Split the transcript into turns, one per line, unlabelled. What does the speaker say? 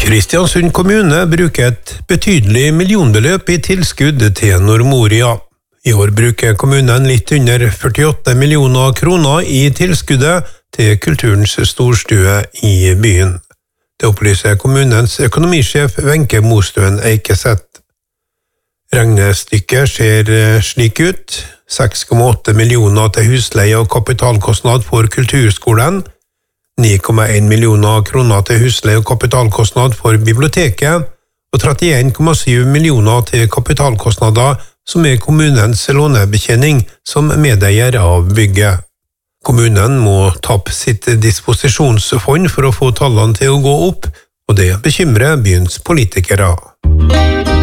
Kristiansund kommune bruker et betydelig millionbeløp i tilskudd til Nordmoria. I år bruker kommunen litt under 48 millioner kroner i tilskuddet til kulturens storstue i byen. Det opplyser kommunens økonomisjef Wenche Mostuen Eikeseth. Regnestykket ser slik ut: 6,8 millioner til husleie og kapitalkostnad for kulturskolen, 9,1 millioner kroner til husleie og kapitalkostnad for biblioteket, og 31,7 millioner til kapitalkostnader som er kommunens lånebetjening som medeier av bygget. Kommunen må tappe sitt disposisjonsfond for å få tallene til å gå opp, og det bekymrer byens politikere.